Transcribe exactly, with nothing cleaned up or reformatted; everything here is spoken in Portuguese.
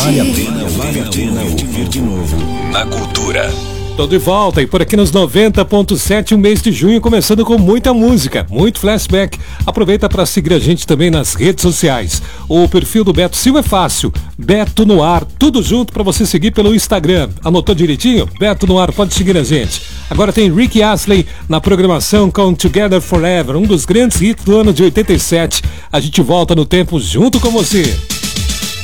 Vale a pena, vale a pena ouvir de novo. Na Cultura. Tô de volta e por aqui nos noventa ponto sete, o mês de junho começando com muita música, muito flashback. Aproveita para seguir a gente também nas redes sociais. O perfil do Beto Silva é fácil, Beto no Ar, tudo junto para você seguir pelo Instagram. Anotou direitinho? Beto no Ar, pode seguir a gente. Agora tem Rick Astley na programação com Together Forever, um dos grandes hits do ano de oitenta e sete. A gente volta no tempo junto com você.